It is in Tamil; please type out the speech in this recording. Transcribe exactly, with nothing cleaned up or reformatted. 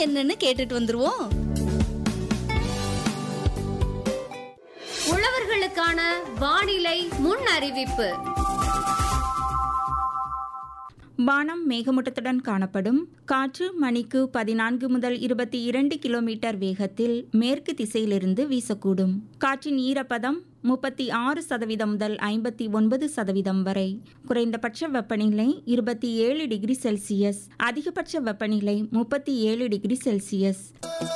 என்னன்னு கேட்டுட்டு வந்துருவோம். உழவர்களுக்கான வானிலை முன் அறிவிப்பு. வானம் மேகமூட்டத்துடன் காணப்படும். காற்று மணிக்கு பதினான்கு முதல் இருபத்தி இரண்டு கிலோமீட்டர் வேகத்தில் மேற்கு திசையிலிருந்து வீசக்கூடும். காற்றின் ஈரப்பதம் முப்பத்தி ஆறு சதவீதம் முதல் ஐம்பத்தி ஒன்பது சதவீதம் வரை. குறைந்தபட்ச வெப்பநிலை இருபத்தி ஏழு டிகிரி செல்சியஸ், அதிகபட்ச வெப்பநிலை முப்பத்தி ஏழு டிகிரி செல்சியஸ்.